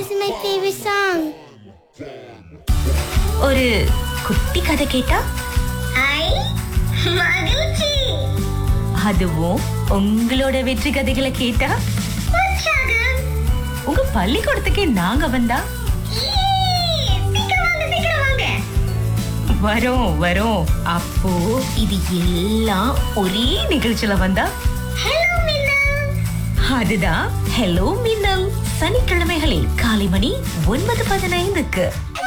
is my favorite song. ஒரு குட்டி கதை கேட்டா ஐ மகிழ்ச்சி. அதுவும் உங்களோட வெற்றி கதைகளை கேட்டா உற்சாகம். உங்க பள்ளிக்கூடத்துக்கே நாங்க வந்தா சீக்கிரம் வாங்க. வரோம் வரோம். அப்போ இது எல்லாம் ஒரே நிகழ்ச்சியில வந்தா ஹலோ மின்னல். அதுதான் ஹலோ மின்னல். சனிக்கிழமைகளில் காலை மணி 9:15